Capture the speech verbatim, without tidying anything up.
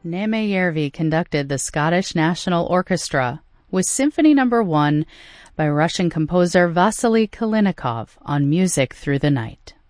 Nemejärvi conducted the Scottish National Orchestra with Symphony Number One by Russian composer Vasily Kalinikov on Music Through the Night.